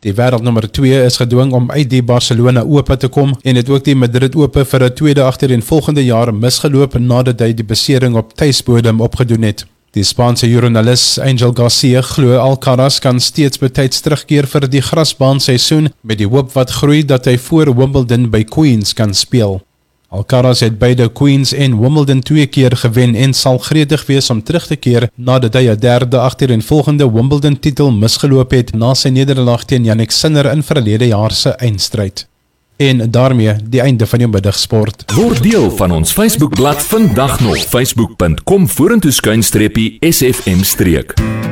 Die wêreldnommer 2 is gedwing om uit die Barcelona Ope te kom en het ook die Madrid Ope vir 'n tweede agtereenvolgende jaar misgeloop nadat hy die besering op tuisbodem opgedoen het. Die Spaanse joernalis Angel Garcia glo Alcaraz kan steeds betyds terugkeer vir die grasbaanseisoen met die hoop wat groei dat hy voor Wimbledon by Queens kan speel. Alcaraz het beide Queens en Wimbledon 2 keer gewen en sal gretig wees om terug te keer nadat hy 'n derde agtereenvolgende Wimbledon titel misgeloop het na sy nederlaag teen Jannik Sinner in verlede jaar se eindstryd. En daarmee die einde van jou middagsport. Word deel van ons Facebookblad vandag nog, facebook.com/SFM-streek.